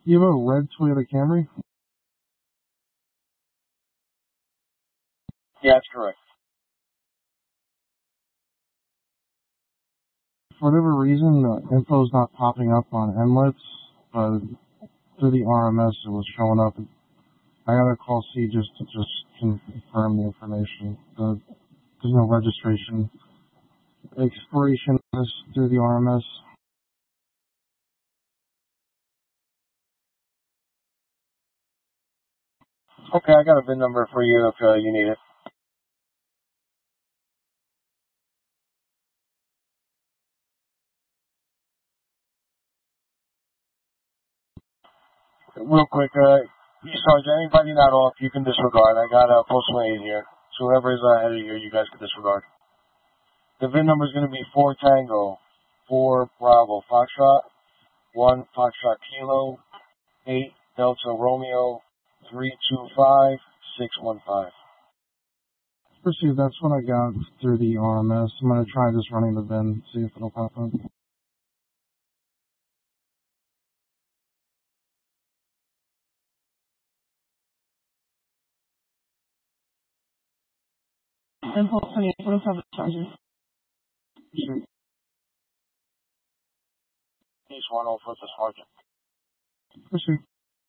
You have a red Toyota Camry? Yeah, that's correct. For whatever reason, the info's not popping up on NLITS, but through the RMS it was showing up. I gotta call C just to confirm the information. There's no registration expiration through the RMS. Okay, I got a VIN number for you if you need it. Real quick, Sergeant, anybody not off, you can disregard. I got a postal aid here. So whoever is ahead of you, you guys can disregard. The VIN number is going to be 4 Tango, 4 Bravo Foxtrot, 1 Foxtrot Kilo, 8 Delta Romeo, 325 615. Proceed, that's what I got through the RMS. I'm gonna try just running the VIN, see if it'll pop up. And hopefully it will have a charger. Sure. East 104 to Sergeant. Proceed.